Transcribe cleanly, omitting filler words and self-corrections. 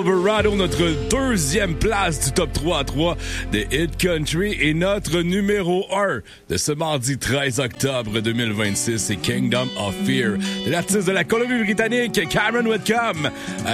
Silverado, notre deuxième place du top 3 à 3 de Hit Country et notre numéro 1 de ce mardi 13 octobre 2026, c'est Kingdom of Fear de l'artiste de la Colombie-Britannique Cameron Whitcomb.